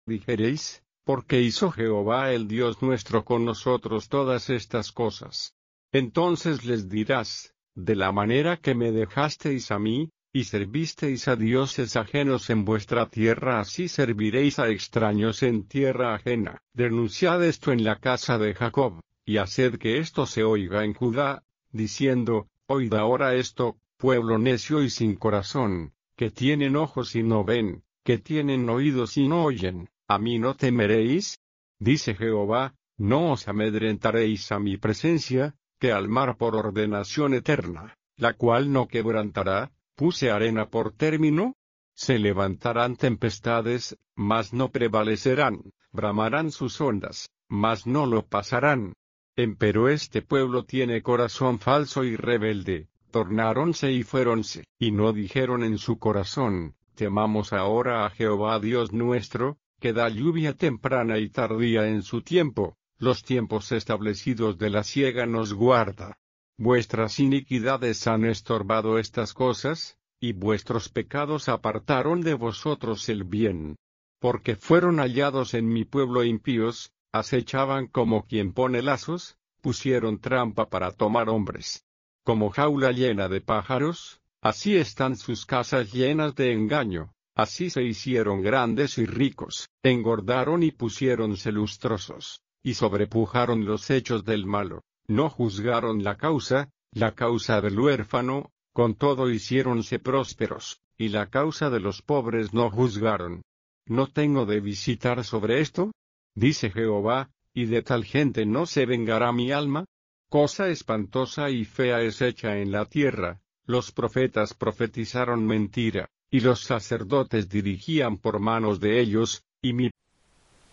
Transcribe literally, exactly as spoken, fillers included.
Dijeréis, ¿por qué hizo Jehová el Dios nuestro con nosotros todas estas cosas? Entonces les dirás, de la manera que me dejasteis a mí, y servisteis a dioses ajenos en vuestra tierra, así serviréis a extraños en tierra ajena. Denunciad esto en la casa de Jacob, y haced que esto se oiga en Judá, diciendo, oíd ahora esto, pueblo necio y sin corazón, que tienen ojos y no ven, que tienen oídos y no oyen, ¿a mí no temeréis? Dice Jehová, no os amedrentaréis a mi presencia, que al mar por ordenación eterna, la cual no quebrantará, puse arena por término. Se levantarán tempestades, mas no prevalecerán, bramarán sus ondas, mas no lo pasarán. Empero este pueblo tiene corazón falso y rebelde, tornáronse y fuéronse, y no dijeron en su corazón, temamos ahora a Jehová Dios nuestro, que da lluvia temprana y tardía en su tiempo, los tiempos establecidos de la siega nos guarda. Vuestras iniquidades han estorbado estas cosas, y vuestros pecados apartaron de vosotros el bien. Porque fueron hallados en mi pueblo impíos, acechaban como quien pone lazos, pusieron trampa para tomar hombres. Como jaula llena de pájaros, así están sus casas llenas de engaño, así se hicieron grandes y ricos, engordaron y pusiéronse lustrosos, y sobrepujaron los hechos del malo. No juzgaron la causa, la causa del huérfano, con todo hiciéronse prósperos, y la causa de los pobres no juzgaron. ¿No tengo de visitar sobre esto? Dice Jehová, y de tal gente no se vengará mi alma. Cosa espantosa y fea es hecha en la tierra, los profetas profetizaron mentira, y los sacerdotes dirigían por manos de ellos, y mi